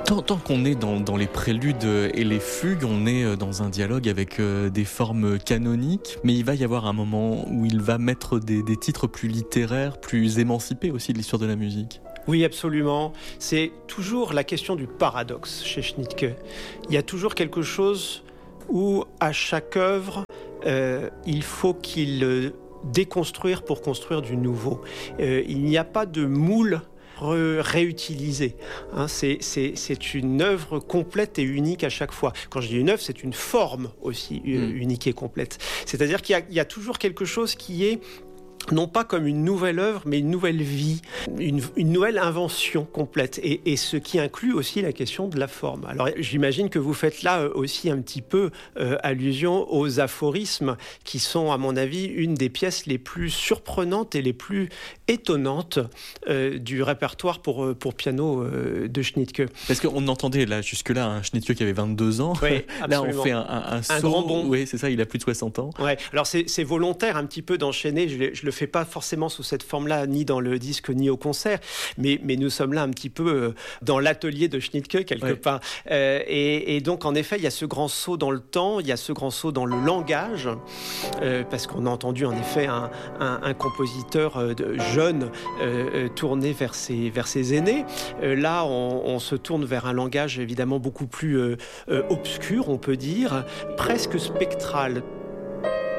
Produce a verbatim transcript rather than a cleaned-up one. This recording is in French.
Tant, tant qu'on est dans, dans les préludes et les fugues, on est dans un dialogue avec des formes canoniques, mais il va y avoir un moment où il va mettre des, des titres plus littéraires, plus émancipés aussi de l'histoire de la musique. Oui, absolument. C'est toujours la question du paradoxe chez Schnittke. Il y a toujours quelque chose où, à chaque œuvre, euh, il faut qu'il euh, déconstruire pour construire du nouveau. Euh, il n'y a pas de moule réutilisé. Hein, c'est, c'est, c'est une œuvre complète et unique à chaque fois. Quand je dis une œuvre, c'est une forme aussi mmh. unique et complète. C'est-à-dire qu'il y a, il y a toujours quelque chose qui est non pas comme une nouvelle œuvre, mais une nouvelle vie, une, une nouvelle invention complète, et, et ce qui inclut aussi la question de la forme. Alors j'imagine que vous faites là aussi un petit peu euh, allusion aux aphorismes, qui sont à mon avis une des pièces les plus surprenantes et les plus étonnantes euh, du répertoire pour, pour piano euh, de Schnittke. Parce qu'on entendait là, jusque-là un Schnittke qui avait vingt-deux ans, oui, là on fait un, un, un saut, un grand bond. Oui, c'est ça, il a plus de soixante ans. Ouais. Alors c'est, c'est volontaire un petit peu d'enchaîner, je, je le fais pas forcément sous cette forme-là, ni dans le disque, ni au concert, mais, mais nous sommes là un petit peu euh, dans l'atelier de Schnittke, quelque ouais. part. Euh, et, et donc, en effet, il y a ce grand saut dans le temps, il y a ce grand saut dans le langage, euh, parce qu'on a entendu, en effet, un, un, un compositeur euh, de, jeune euh, tourner vers ses, vers ses aînés. Euh, là, on, on se tourne vers un langage, évidemment, beaucoup plus euh, euh, obscur, on peut dire, presque spectral.